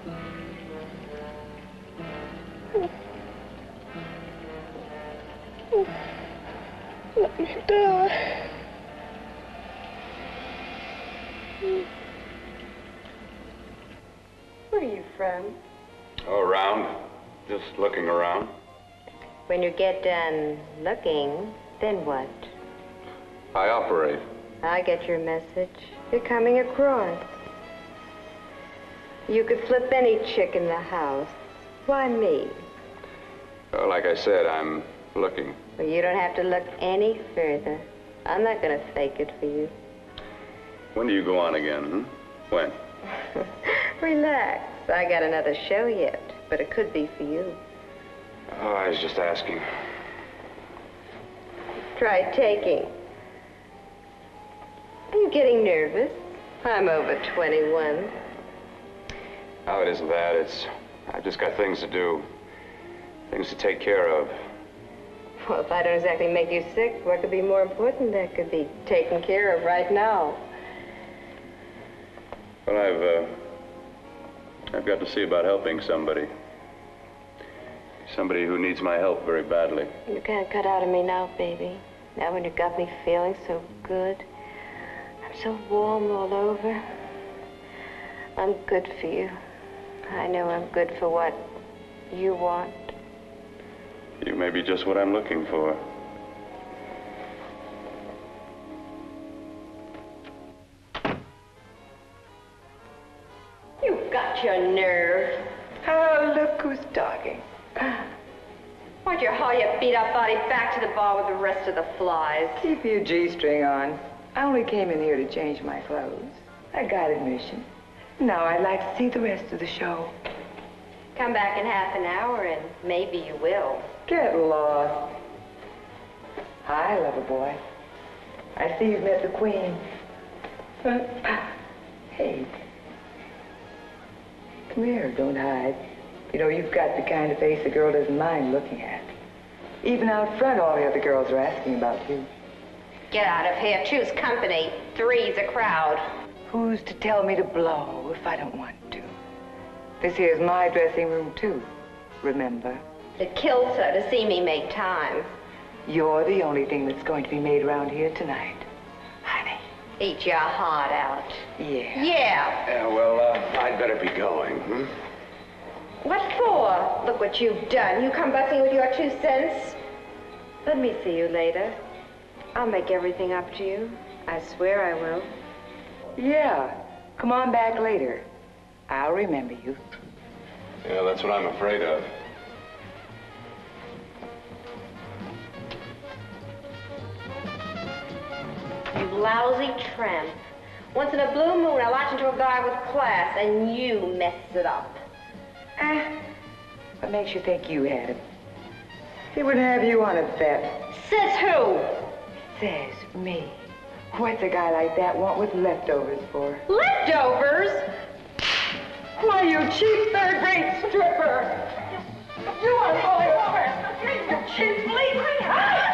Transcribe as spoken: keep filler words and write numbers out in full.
Let me die. Where are you from? Oh, around. Just looking around. When you get done looking, then what? I operate. I get your message. You're coming across. You could flip any chick in the house. Why me? Well, like I said, I'm looking. Well, you don't have to look any further. I'm not going to fake it for you. When do you go on again, hmm? When? Relax. I got another show yet, but it could be for you. Oh, I was just asking. Try taking. Are you getting nervous? I'm over twenty-one. Oh, it isn't that. It's... I've just got things to do. Things to take care of. Well, if I don't exactly make you sick, what could be more important that could be taken care of right now? Well, I've, uh... I've got to see about helping somebody. Somebody who needs my help very badly. You can't cut out of me now, baby. Now when you got me feeling so good. I'm so warm all over. I'm good for you. I know I'm good for what you want. You may be just what I'm looking for. You've got your nerve. Oh, look who's talking. Why'd you haul your beat-up body back to the bar with the rest of the flies? Keep your G-string on. I only came in here to change my clothes. I got admission. Now I'd like to see the rest of the show. Come back in half an hour and maybe you will. Get lost. Hi, lover boy. I see you've met the queen. Hey. Come here, don't hide. You know, you've got the kind of face a girl doesn't mind looking at. Even out front, all the other girls are asking about you. Get out of here. Choose company. Three's a crowd. Who's to tell me to blow if I don't want to? This here's my dressing room, too. Remember? It kills her to see me make time. You're the only thing that's going to be made around here tonight. Honey. Eat your heart out. Yeah. Yeah. Yeah, well, uh, I'd better be going, hmm? What for? Look what you've done. You come busting with your two cents. Let me see you later. I'll make everything up to you. I swear I will. Yeah. Come on back later. I'll remember you. Yeah, that's what I'm afraid of. You lousy tramp. Once in a blue moon, I latch into a guy with class, and you mess it up. Eh, what makes you think you had him? He wouldn't have you on a bet. Says who? Says me. What's a guy like that want with leftovers for? Leftovers? Why, you cheap third-rate stripper! You are fully over! You cheap bleeding!